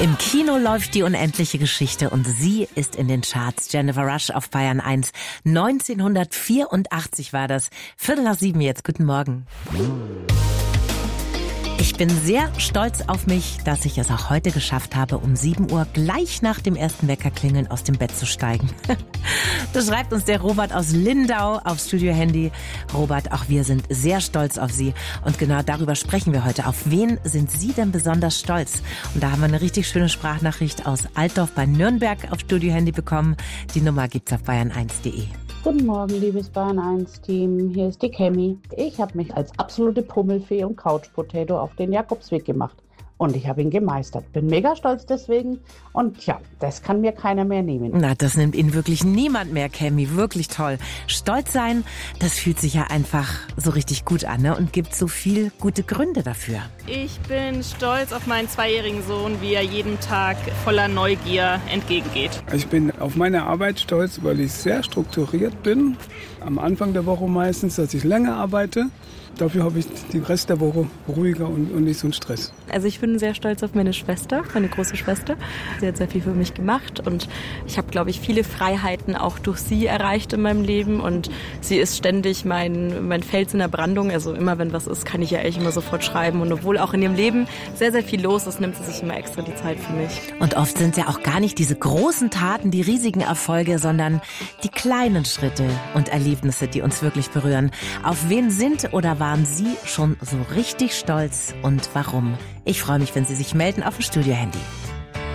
Im Kino läuft die unendliche Geschichte und sie ist in den Charts. Jennifer Rush auf Bayern 1. 1984 war das. 6:45 jetzt. Guten Morgen. Ich bin sehr stolz auf mich, dass ich es auch heute geschafft habe, um 7 Uhr gleich nach dem ersten Weckerklingeln aus dem Bett zu steigen. Das schreibt uns der Robert aus Lindau aufs Studio-Handy. Robert, auch wir sind sehr stolz auf Sie. Und genau darüber sprechen wir heute. Auf wen sind Sie denn besonders stolz? Und da haben wir eine richtig schöne Sprachnachricht aus Altdorf bei Nürnberg auf Studio-Handy bekommen. Die Nummer gibt's auf bayern1.de. Guten Morgen, liebes Bayern 1 Team. Hier ist die Kemi. Ich habe mich als absolute Pummelfee und Couch-Potato auf den Jakobsweg gemacht. Und ich habe ihn gemeistert. Bin mega stolz deswegen. Und ja, das kann mir keiner mehr nehmen. Na, das nimmt Ihnen wirklich niemand mehr, Kemi. Wirklich toll. Stolz sein, das fühlt sich ja einfach so richtig gut an, ne? Und gibt so viel gute Gründe dafür. Ich bin stolz auf meinen 2-jährigen Sohn, wie er jeden Tag voller Neugier entgegengeht. Ich bin auf meine Arbeit stolz, weil ich sehr strukturiert bin. Am Anfang der Woche meistens, dass ich länger arbeite. Dafür habe ich den Rest der Woche ruhiger und nicht so einen Stress. Also ich bin sehr stolz auf meine Schwester, meine große Schwester. Sie hat sehr viel für mich gemacht und ich habe, glaube ich, viele Freiheiten auch durch sie erreicht in meinem Leben. Und sie ist ständig mein Fels in der Brandung. Also immer, wenn was ist, kann ich ja eigentlich immer sofort schreiben. Und obwohl auch in ihrem Leben sehr, sehr viel los ist, nimmt sie sich immer extra die Zeit für mich. Und oft sind es ja auch gar nicht diese großen Taten, die riesigen Erfolge, sondern die kleinen Schritte und Erlebnisse, die uns wirklich berühren. Auf wen sind oder waren Sie schon so richtig stolz und warum? Ich freue mich, wenn Sie sich melden auf dem Studio-Handy.